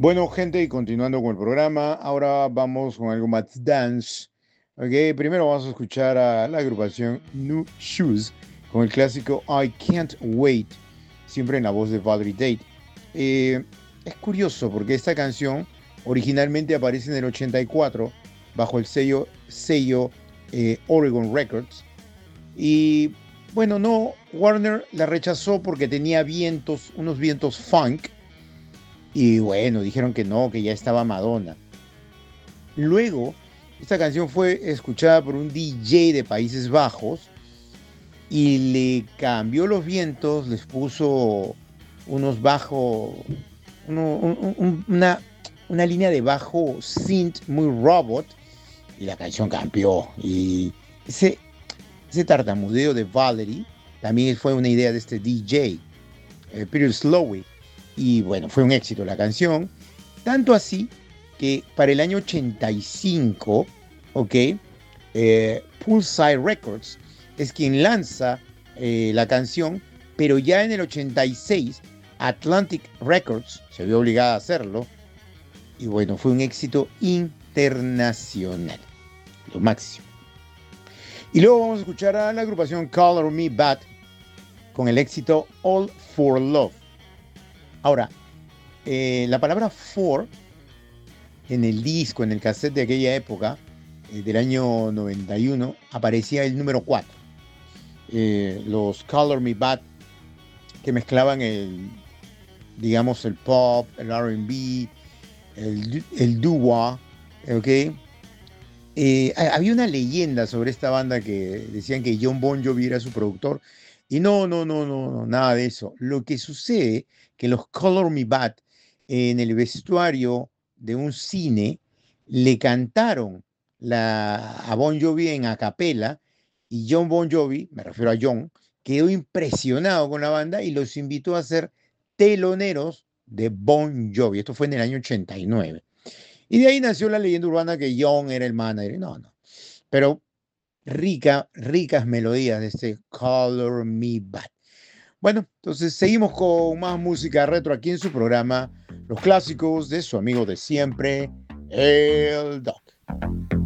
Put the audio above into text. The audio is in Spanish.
Bueno, gente, y continuando con el programa, ahora vamos con algo más dance. Ok, primero vamos a escuchar a la agrupación New Shoes con el clásico I Can't Wait, siempre en la voz de Valerie Date. Eh, es curioso porque esta canción originalmente aparece en el 84 bajo el sello Oregon Records. Y bueno, no, Warner la rechazó porque tenía vientos, unos vientos funk. Y bueno, dijeron que no, que ya estaba Madonna. Luego, esta canción fue escuchada por un DJ de Países Bajos y le cambió los vientos, les puso unos bajos, una línea de bajo synth muy robot y la canción cambió. Y ese, ese tartamudeo de Valerie también fue una idea de este DJ, Peter Slowey. Y bueno, fue un éxito la canción. Tanto así que para el año 85, ¿ok? Poolside Records es quien lanza la canción, pero ya en el 86 Atlantic Records se vio obligada a hacerlo y bueno, fue un éxito internacional, lo máximo. Y luego vamos a escuchar a la agrupación Color Me Bad con el éxito All for Love. Ahora, la palabra for en el disco, en el cassette de aquella época, del año 91, aparecía el número 4. Los Color Me Bad, que mezclaban digamos, el pop, el R&B, el doo-wah, ¿ok? Había una leyenda sobre esta banda que decían que John Bon Jovi era su productor, y no, nada de eso. Lo que sucede que los Color Me Bad en el vestuario de un cine le cantaron a Bon Jovi en a capela y John Bon Jovi, me refiero a John, quedó impresionado con la banda y los invitó a ser teloneros de Bon Jovi. Esto fue en el año 89. Y de ahí nació la leyenda urbana que John era el manager. No. Pero ricas melodías de este Color Me Bad. Bueno, entonces seguimos con más música retro aquí en su programa, los clásicos de su amigo de siempre, el Doc.